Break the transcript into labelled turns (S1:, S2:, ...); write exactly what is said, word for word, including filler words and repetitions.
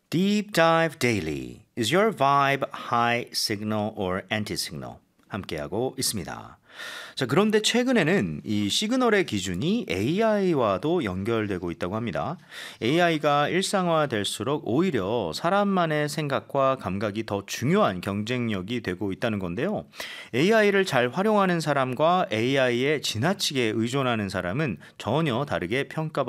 S1: Deep Dive Daily. Is your vibe high signal or anti signal? 함께하고 있습니다. 자, 그런데 최근에는 이 시그널의 기준이 에이아이와도 연결되고 있다고 합니다. 에이아이가 일상화될수록 오히려 사람만의 생각과 감각이 더 중요한 경쟁력이 되고 있다는 건데요. 에이아이를 잘 활용하는 사람과 에이아이에 지나치게 의존하는 사람은 전혀 다르게 평가받고